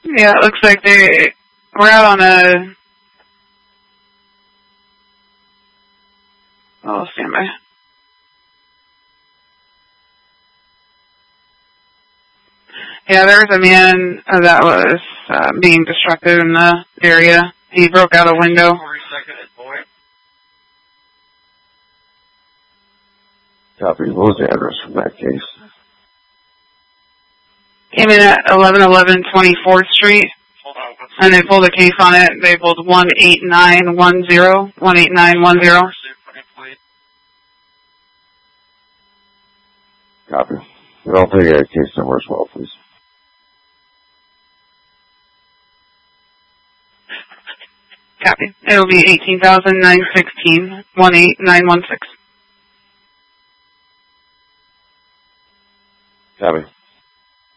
Yeah, it looks like we're out on a... Oh, stand by. Yeah, there was a man that was being destructive in the area. He broke out a window. Copy. What was the address from that case? Came in at 1111 24th Street, and they pulled a case on it. They pulled 18910. 18910. Copy. I'll take a case number as well, please. Copy. It'll be 18,916 18916. Copy.